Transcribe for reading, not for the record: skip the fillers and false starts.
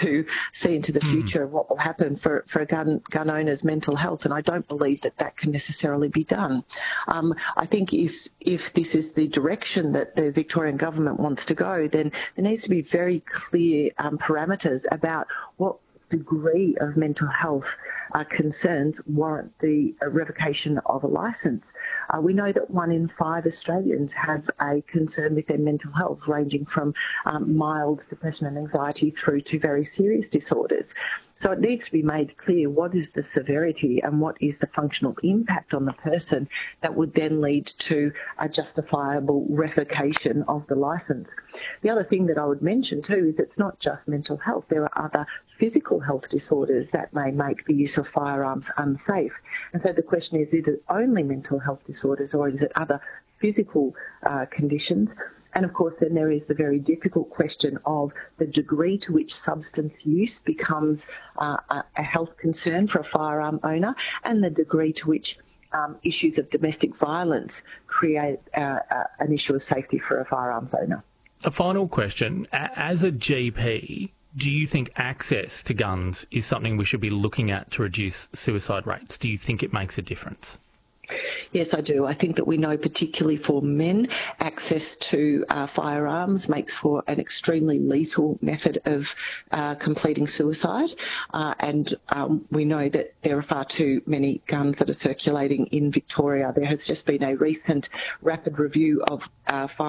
to see into the future of what will happen for gun owners' mental health, and I don't believe that can necessarily be done. I think if this is the direction that the Victorian government wants to go, then there needs to be very clear parameters about what degree of mental health concerns warrant the revocation of a licence. We know that 1 in 5 Australians have a concern with their mental health, ranging from mild depression and anxiety through to very serious disorders. So it needs to be made clear what is the severity and what is the functional impact on the person that would then lead to a justifiable revocation of the licence. The other thing that I would mention too is it's not just mental health. There are other physical health disorders that may make the use of firearms unsafe. And so the question is it only mental health disorders or is it other physical conditions? And of course, then there is the very difficult question of the degree to which substance use becomes a health concern for a firearm owner, and the degree to which issues of domestic violence create an issue of safety for a firearms owner. A final question. As a GP, do you think access to guns is something we should be looking at to reduce suicide rates? Do you think it makes a difference? Yes, I do. I think that we know, particularly for men, access to firearms makes for an extremely lethal method of completing suicide. And we know that there are far too many guns that are circulating in Victoria. There has just been a recent rapid review of